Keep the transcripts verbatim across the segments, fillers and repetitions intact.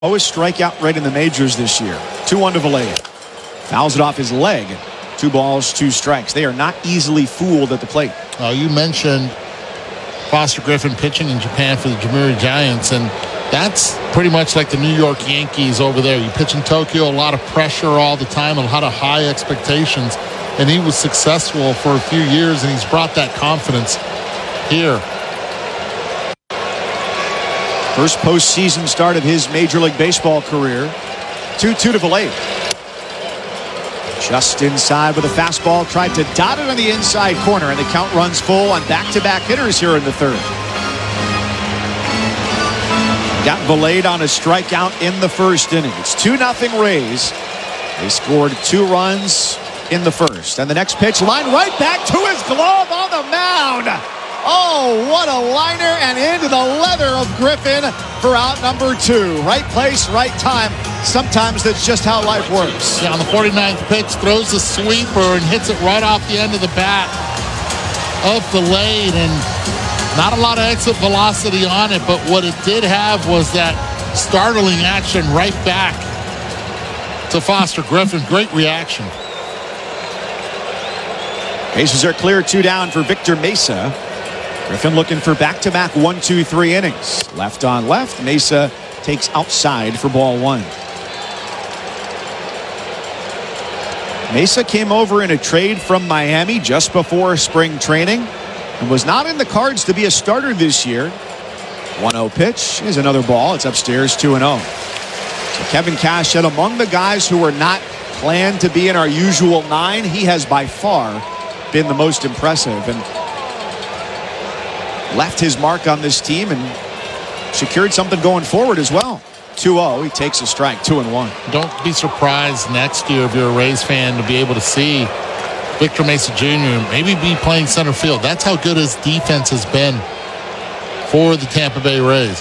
Lowest strikeout rate in the majors this year. two one to Vallejo. Fouls it off his leg. Two balls, two strikes. They are not easily fooled at the plate. Uh, you mentioned Foster Griffin pitching in Japan for the Yomiuri Giants, and that's pretty much like the New York Yankees over there. You pitch in Tokyo, a lot of pressure all the time, a lot of high expectations, and he was successful for a few years, and he's brought that confidence here. First postseason start of his Major League Baseball career. two two to Vallejo. Just inside with a fastball. Tried to dot it on the inside corner, and the count runs full on back-to-back hitters here in the third. Got Vallejo on a strikeout in the first inning. It's two nothing Rays. They scored two runs in the first. And the next pitch, line right back to his glove on the mound. Oh, what a liner, and into the leather of Griffin for out number two. Right place, right time. Sometimes that's just how life works. Yeah, on the forty-ninth pitch, throws a sweeper and hits it right off the end of the bat of the lane, and not a lot of exit velocity on it, but what it did have was that startling action right back to Foster Griffin. Great reaction. Bases are clear, two down for Victor Mesa. Griffin looking for back-to-back one, two, three innings. Left on left. Mesa takes outside for ball one. Mesa came over in a trade from Miami just before spring training and was not in the cards to be a starter this year. one oh pitch is another ball. It's upstairs, two and oh. So Kevin Cash said among the guys who were not planned to be in our usual nine, he has by far been the most impressive and left his mark on this team and secured something going forward as well. two oh, he takes a strike, two and one. Don't be surprised next year if you're a Rays fan to be able to see Victor Mesa Junior maybe be playing center field. That's how good his defense has been for the Tampa Bay Rays.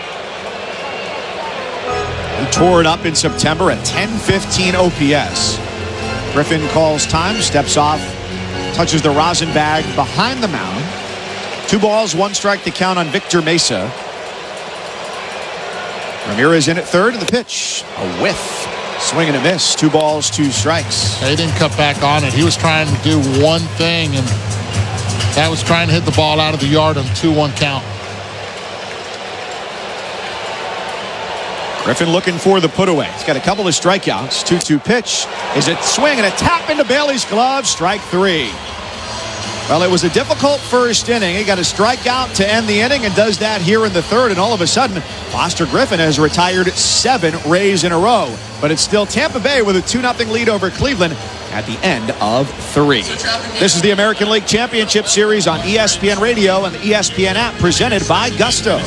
He tore it up in September at ten fifteen O P S. Griffin calls time, steps off, touches the rosin bag behind the mound. Two balls, one strike to count on Victor Mesa. Ramirez in at third, and the pitch, a whiff. Swing and a miss. Two balls, two strikes. They didn't cut back on it. He was trying to do one thing, and that was trying to hit the ball out of the yard on two one count. Griffin looking for the put-away. He's got a couple of strikeouts. two two pitch. Is it swing and a tap into Bailey's glove? Strike three. Well, it was a difficult first inning. He got a strikeout to end the inning and does that here in the third. And all of a sudden, Foster Griffin has retired seven Rays in a row. But it's still Tampa Bay with a two nothing lead over Cleveland at the end of three. This is the American League Championship Series on E S P N Radio and the E S P N app, presented by Gusto.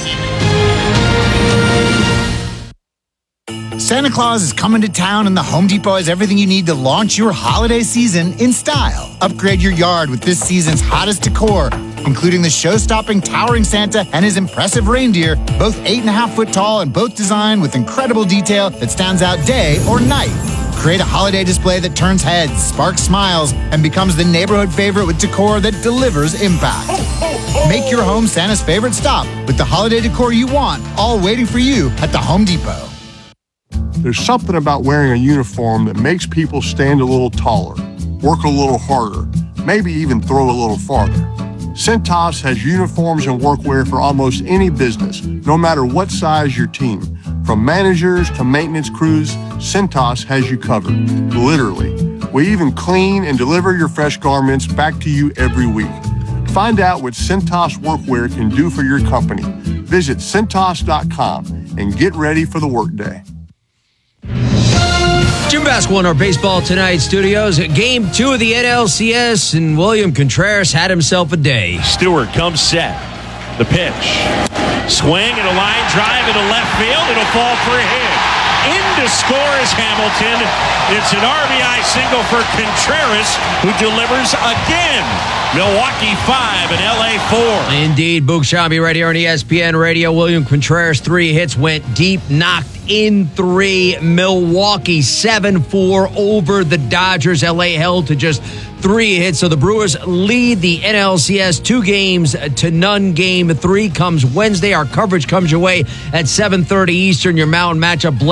Santa Claus is coming to town, and the Home Depot has everything you need to launch your holiday season in style. Upgrade your yard with this season's hottest decor, including the show-stopping towering Santa and his impressive reindeer, both eight and a half foot tall and both designed with incredible detail that stands out day or night. Create a holiday display that turns heads, sparks smiles, and becomes the neighborhood favorite with decor that delivers impact. Make your home Santa's favorite stop with the holiday decor you want, all waiting for you at the Home Depot. There's something about wearing a uniform that makes people stand a little taller, work a little harder, maybe even throw a little farther. Cintas has uniforms and workwear for almost any business, no matter what size your team. From managers to maintenance crews, Cintas has you covered, literally. We even clean and deliver your fresh garments back to you every week. Find out what Cintas workwear can do for your company. Visit Cintas dot com and get ready for the workday. Jim Basco in our Baseball Tonight studios. Game two of the N L C S, and William Contreras had himself a day. Stewart comes set. The pitch. Swing and a line drive into left field. It'll fall for a hit. in to score is Hamilton. It's an R B I single for Contreras, who delivers again. Milwaukee five and L A four. Indeed, Boog Sciambi right here on E S P N Radio. William Contreras, three hits, went deep, knocked in three. Milwaukee seven four over the Dodgers. L A held to just three hits. So the Brewers lead the N L C S two games to none. Game three comes Wednesday. Our coverage comes your way at seven thirty Eastern. Your mountain matchup.